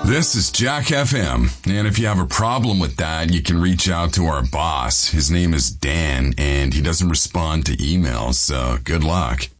This is Jack FM, and if you have a problem with that, you can reach out to our boss. His name is Dan, and he doesn't respond to emails, so good luck.